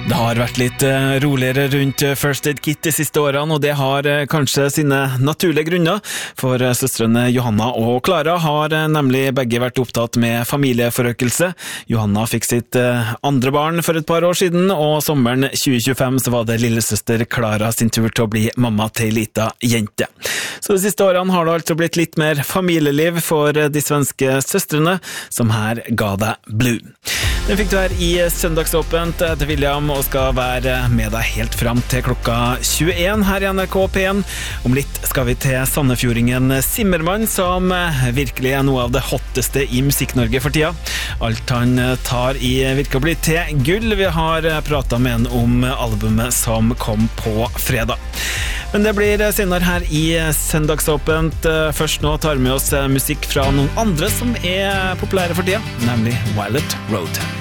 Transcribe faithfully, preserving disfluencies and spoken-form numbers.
Det har vært litt roligere rundt First Aid Kit de siste årene, og det har kanskje sine naturlige grunner, for søstrene Johanna og Klara har nemlig begge vært opptatt med familieforøkelse. Johanna fikk sitt andre barn for et par år siden, og sommeren tjue tjuefem så var det lillesøster Klara sin tur til å bli mamma til en liten jente. Så de siste årene har det altså blitt litt mer familieliv for de svenske søstrene, som her ga deg Blue. Den fikk du her i Søndagsåpent til William, og skal være med deg helt fram til klokka tjueen her i N R K P en. Om litt skal vi til Sandefjordingen Simmermann, som virkelig er noe av det hotteste i Musikk-Norge for tida. Alt han tar i virker å bli til gull. Vi har pratet med han om albumet som kom på fredag. Men det blir senere her i Søndagsåpent. Først nå tar vi med oss musikk fra noen andre som er populære for tida, nemlig Violet Road.